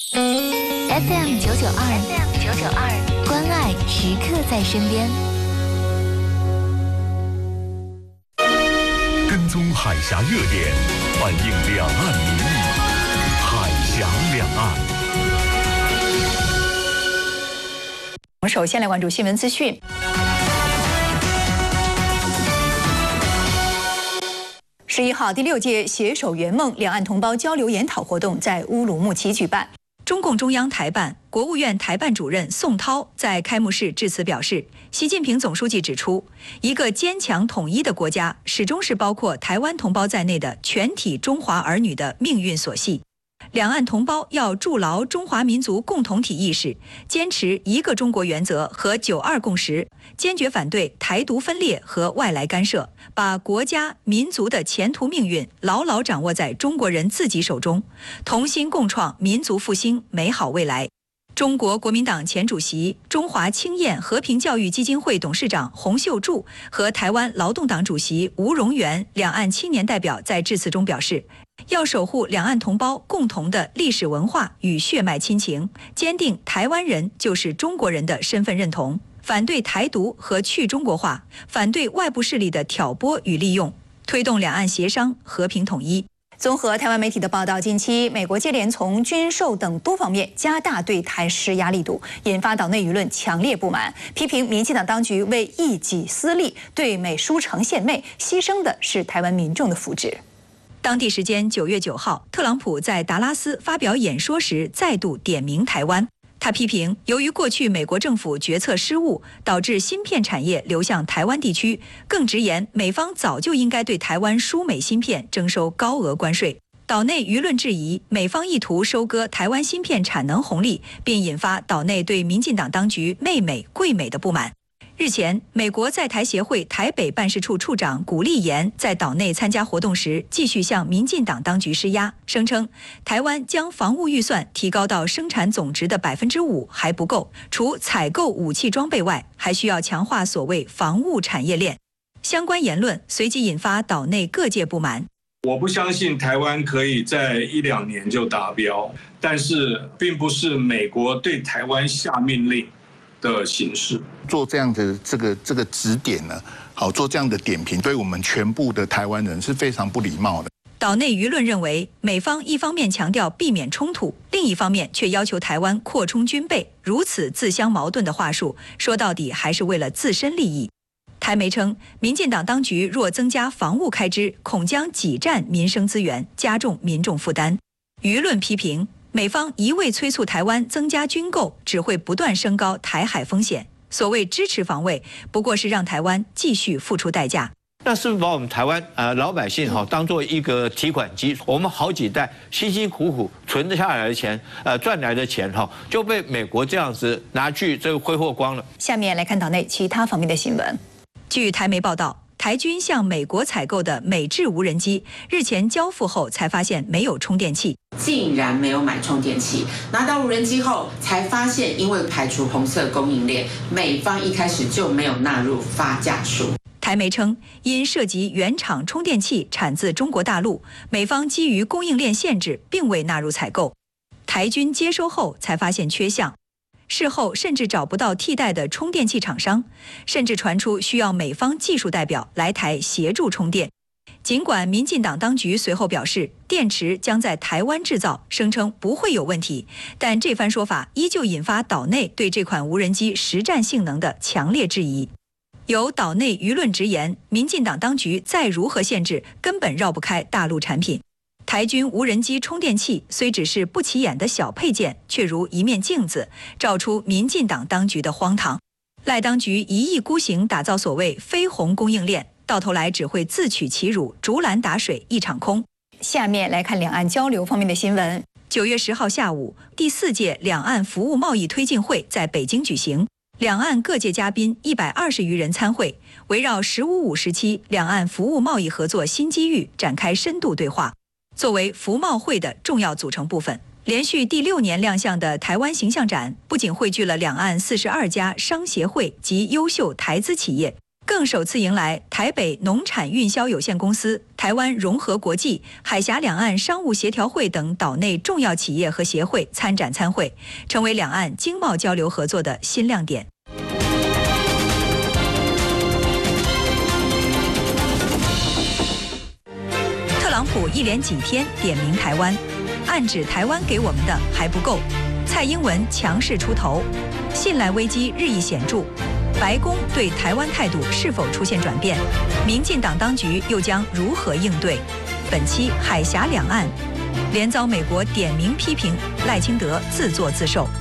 FM992，关爱时刻在身边。 跟踪海峡热点，反映两岸民意，海峡两岸。 我们首先来关注新闻资讯。11号，第6届携手圆梦两岸同胞交流研讨活动在乌鲁木齐举办。中共中央台办、国务院台办主任宋涛在开幕式致辞表示，习近平总书记指出，一个坚强统一的国家始终是包括台湾同胞在内的全体中华儿女的命运所系。两岸同胞要筑牢中华民族共同体意识，坚持一个中国原则和9·2共识，坚决反对台独分裂和外来干涉，把国家民族的前途命运牢牢掌握在中国人自己手中，同心共创民族复兴美好未来。中国国民党前主席、中华青燕和平教育基金会董事长洪秀柱和台湾劳动党主席吴荣元两岸青年代表在致辞中表示，要守护两岸同胞共同的历史文化与血脉亲情，坚定台湾人就是中国人的身份认同，反对台独和去中国化，反对外部势力的挑拨与利用，推动两岸协商和平统一。综合台湾媒体的报道，近期美国接连从军售等多方面加大对台施压力度，引发岛内舆论强烈不满，批评民进党当局为一己私利，对美输诚献媚，牺牲的是台湾民众的福祉。当地时间9月9号，特朗普在达拉斯发表演说时再度点名台湾。他批评，由于过去美国政府决策失误，导致芯片产业流向台湾地区，更直言美方早就应该对台湾输美芯片征收高额关税。岛内舆论质疑美方意图收割台湾芯片产能红利，并引发岛内对民进党当局媚美贵美的不满。日前，美国在台协会台北办事处处长古立言在岛内参加活动时，继续向民进党当局施压，声称台湾将防务预算提高到生产总值的5%还不够，除采购武器装备外，还需要强化所谓防务产业链。相关言论随即引发岛内各界不满。 我不相信台湾可以在1-2年就达标，但是并不是美国对台湾下命令的形式， 做这样的这个指点呢，好做这样的点评，对我们全部的台湾人是非常不礼貌的。 岛内舆论认为，美方一方面强调避免冲突，另一方面却要求台湾扩充军备，如此自相矛盾的话术，说到底还是为了自身利益。台媒称，民进党当局若增加防务开支，恐将挤占民生资源，加重民众负担。舆论批评，美方一味催促台湾增加军购，只会不断升高台海风险。所谓支持防卫，不过是让台湾继续付出代价。 那是不是把我们台湾老百姓当做一个提款机？我们好几代辛辛苦苦存下来的钱，赚来的钱就被美国这样子拿去这个挥霍光了。 下面来看岛内其他方面的新闻。据台媒报道，台军向美国采购的美制无人机日前交付后，才发现没有充电器。 竟然没有买充电器，拿到无人机后才发现，因为排除红色供应链，美方一开始就没有纳入发价数。 台媒称，因涉及原厂充电器产自中国大陆，美方基于供应链限制，并未纳入采购。台军接收后才发现缺项，事后甚至找不到替代的充电器厂商，甚至传出需要美方技术代表来台协助充电。尽管民进党当局随后表示电池将在台湾制造，声称不会有问题，但这番说法依旧引发岛内对这款无人机实战性能的强烈质疑。有岛内舆论直言，民进党当局再如何限制，根本绕不开大陆产品。台军无人机充电器虽只是不起眼的小配件，却如一面镜子，照出民进党当局的荒唐。赖当局一意孤行打造所谓非红供应链，到头来只会自取其辱，竹篮打水一场空。下面来看两岸交流方面的新闻。9月10号下午，第4届两岸服务贸易推进会在北京举行，两岸各界嘉宾120余人参会，围绕“15+5”时期两岸服务贸易合作新机遇展开深度对话。作为服贸会的重要组成部分，连续第6年亮相的台湾形象展，不仅汇聚了两岸42家商协会及优秀台资企业， 更首次迎来台北农产运销有限公司、台湾融合国际、海峡两岸商务协调会等岛内重要企业和协会参展参会，成为两岸经贸交流合作的新亮点。特朗普一连几天点名台湾，暗指台湾给我们的还不够。蔡英文强势出头，信赖危机日益显著。白宫对台湾态度是否出现转变？民进党当局又将如何应对？本期海峡两岸，连遭美国点名批评，赖清德自作自受。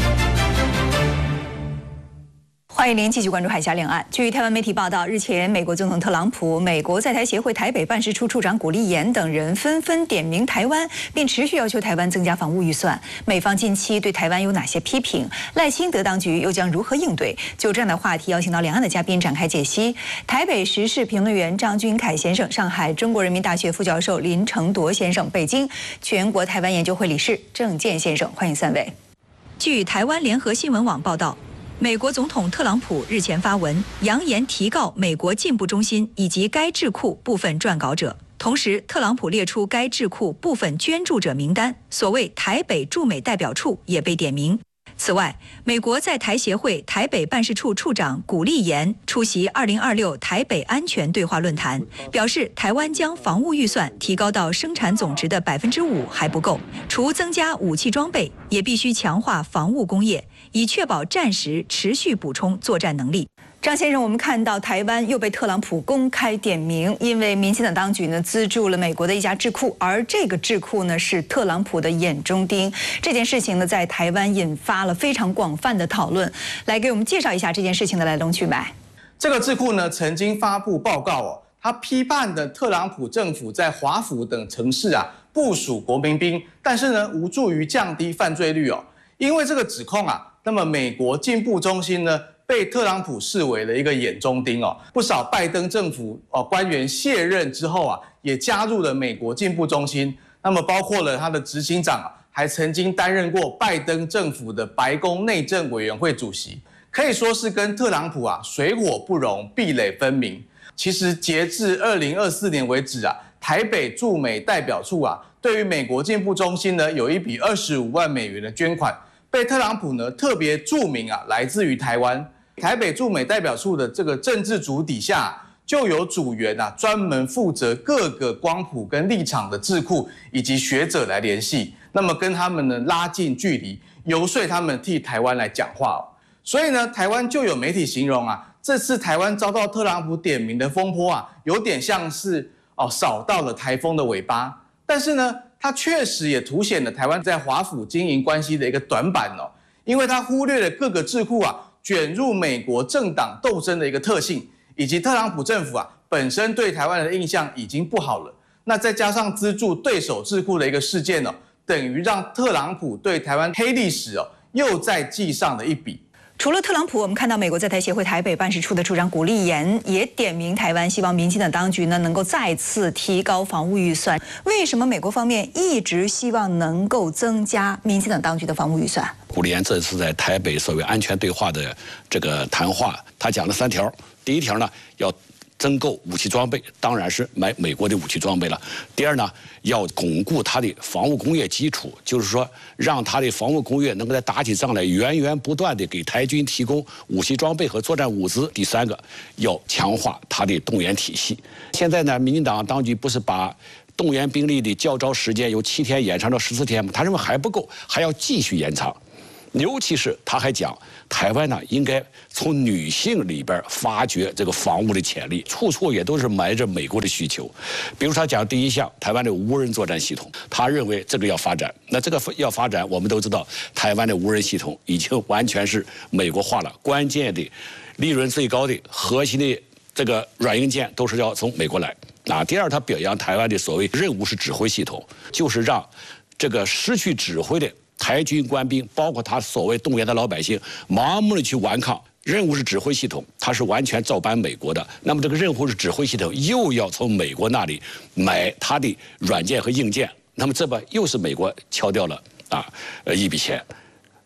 欢迎您继续关注海峡两岸。据台湾媒体报道，日前美国总统特朗普、美国在台协会台北办事处处长古立言等人纷纷点名台湾，并持续要求台湾增加防务预算。美方近期对台湾有哪些批评？赖清德当局又将如何应对？就这样的话题，邀请到两岸的嘉宾展开解析。台北时事评论员张君凯先生，上海中国人民大学副教授林承铎先生，北京全国台湾研究会理事郑健先生，欢迎三位。据台湾联合新闻网报道，美国总统特朗普日前发文，扬言提告美国进步中心以及该智库部分撰稿者。同时，特朗普列出该智库部分捐助者名单，所谓台北驻美代表处也被点名。此外，美国在台协会台北办事处处长古立言出席2026台北安全对话论坛，表示台湾将防务预算提高到生产总值的5%还不够，除增加武器装备，也必须强化防务工业，以确保战时持续补充作战能力。张先生，我们看到台湾又被特朗普公开点名，因为民进党当局呢资助了美国的一家智库，而这个智库呢是特朗普的眼中钉。这件事情呢在台湾引发了非常广泛的讨论。来给我们介绍一下这件事情的来龙去脉。 这个智库呢曾经发布报告他批判的特朗普政府在华府等城市部署国民兵，但是呢无助于降低犯罪率因为这个指控那么美国进步中心呢被特朗普视为了一个眼中钉不少拜登政府官员卸任之后也加入了美国进步中心，那么包括了他的执行长还曾经担任过拜登政府的白宫内政委员会主席，可以说是跟特朗普水火不容，壁垒分明。其实截至2024年为止台北驻美代表处对于美国进步中心呢有一笔25万美元的捐款，被特朗普呢特别注明来自于台湾。台北驻美代表处的这个政治组底下就有组员专门负责各个光谱跟立场的智库以及学者来联系，那么跟他们呢拉近距离，游说他们替台湾来讲话所以呢，台湾就有媒体形容这次台湾遭到特朗普点名的风波有点像是扫到了台风的尾巴。但是呢，它确实也凸显了台湾在华府经营关系的一个短板因为它忽略了各个智库卷入美国政党斗争的一个特性，以及特朗普政府本身对台湾的印象已经不好了。那再加上资助对手智库的一个事件等于让特朗普对台湾黑历史又再记上了一笔。 除了特朗普，我们看到美国在台协会台北办事处的处长古立言也点名台湾，希望民进党当局呢能够再次提高防务预算。为什么美国方面一直希望能够增加民进党当局的防务预算？ 古立言这次在台北所谓安全对话的这个谈话，他讲了3条。第一条呢，要增购武器装备，当然是买美国的武器装备了。第二呢，要巩固它的防务工业基础，就是说让它的防务工业能够在打起仗来源源不断的给台军提供武器装备和作战物资。第三个，要强化它的动员体系。现在呢，民进党当局不是把动员兵力的教招时间由7天延长到14天吗？他认为还不够，还要继续延长。尤其是他还讲，台湾呢应该从女性里边发掘这个防务的潜力，处处也都是埋着美国的需求。比如他讲第一项，台湾的无人作战系统，他认为这个要发展。那这个要发展，我们都知道，台湾的无人系统已经完全是美国化了，关键的、利润最高的、核心的这个软硬件都是要从美国来。第二，他表扬台湾的所谓任务式指挥系统，就是让这个失去指挥的台军官兵，包括他所谓动员的老百姓，盲目的去顽抗。任务式指挥系统，它是完全照搬美国的。那么这个任务式指挥系统又要从美国那里买它的软件和硬件，那么这又是美国敲掉了一笔钱。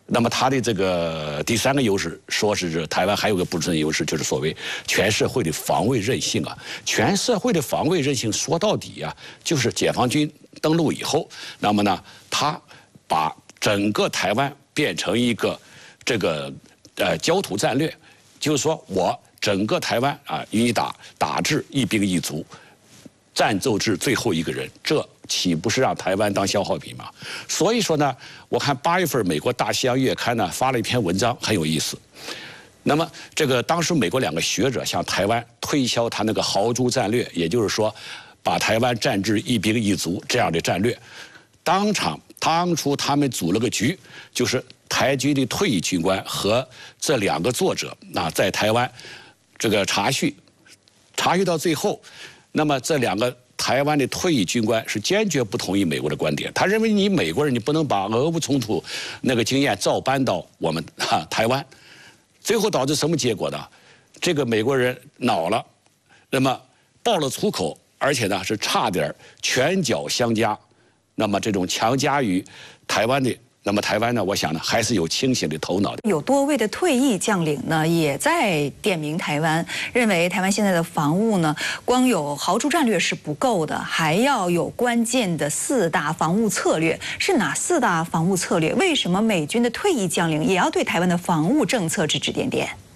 那么它的这个第3个优势，说是台湾还有个不争优势，就是所谓全社会的防卫韧性啊。全社会的防卫韧性说到底啊，就是解放军登陆以后，那么呢，他把整个台湾变成一个这个焦土战略，就是说我整个台湾啊与你打至一兵一卒，战斗至最后一个人，这岂不是让台湾当消耗品吗？所以说呢，我看8月份美国《大西洋月刊》呢发了一篇文章，很有意思。那么这个当时美国2个学者向台湾推销他那个豪猪战略，也就是说，把台湾战至一兵一卒这样的战略。当初他们组了个局，就是台军的退役军官和这2个作者在台湾这个查叙到最后，那么这2个台湾的退役军官是坚决不同意美国的观点，他认为你美国人你不能把俄乌冲突那个经验照搬到我们台湾，最后导致什么结果呢？这个美国人恼了，那么爆了粗口，而且呢是差点拳脚相加，那么这种强加于台湾的。那么台湾呢，我想呢还是有清醒的头脑的。 有多位的退役将领呢，也在点名台湾，认为台湾现在的防务呢，光有豪猪战略是不够的，还要有关键的4大防务策略。是哪4大防务策略？为什么美军的退役将领也要对台湾的防务政策指指点点？